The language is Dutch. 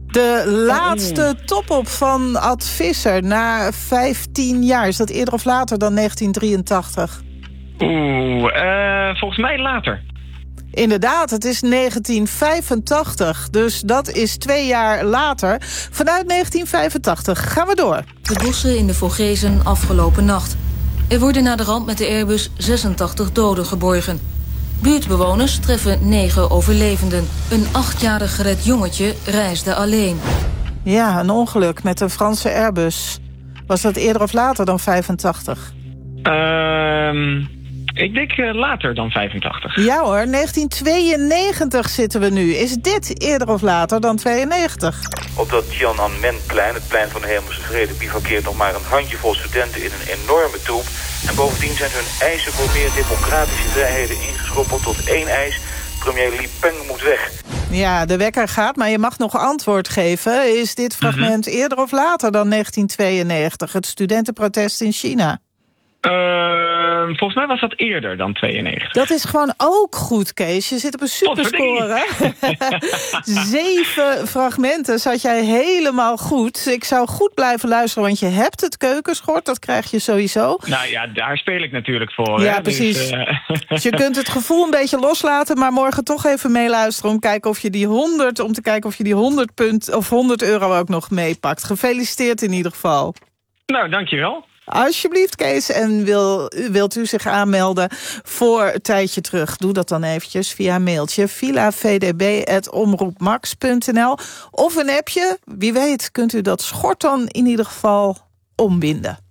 De laatste top-op van Ad Visser na 15 jaar. Is dat eerder of later dan 1983? Volgens mij later. Inderdaad, het is 1985. Dus dat is 2 jaar later. Vanuit 1985 gaan we door. De bossen in de Vogezen afgelopen nacht. Er worden na de ramp met de Airbus 86 doden geborgen. Buurtbewoners treffen 9 overlevenden. Een 8-jarig gered jongetje reisde alleen. Ja, een ongeluk met een Franse Airbus. Was dat eerder of later dan 85? Ik denk later dan 85. Ja hoor, 1992 zitten we nu. Is dit eerder of later dan 92? Op dat Tiananmenplein, het plein van de Hemelse Vrede, bivakkeert nog maar een handjevol studenten in een enorme troep. En bovendien zijn hun eisen voor meer democratische vrijheden ingeschoppeld tot 1 eis. Premier Li Peng moet weg. Ja, de wekker gaat, maar je mag nog antwoord geven. Is dit fragment eerder of later dan 1992? Het studentenprotest in China? Volgens mij was dat eerder dan 92. Dat is gewoon ook goed, Kees. Je zit op een superscore. 7 fragmenten zat jij helemaal goed. Ik zou goed blijven luisteren, want je hebt het keukenschort. Dat krijg je sowieso. Nou ja, daar speel ik natuurlijk voor. Ja, hè? precies. Dus je kunt het gevoel een beetje loslaten, maar morgen toch even meeluisteren om te kijken of je die 100 euro ook nog meepakt. Gefeliciteerd in ieder geval. Nou, dankjewel. Alsjeblieft, Kees. En wilt u zich aanmelden voor een tijdje terug? Doe dat dan eventjes via een mailtje. vilavdb@omroepmax.nl of een appje. Wie weet kunt u dat schort dan in ieder geval ombinden.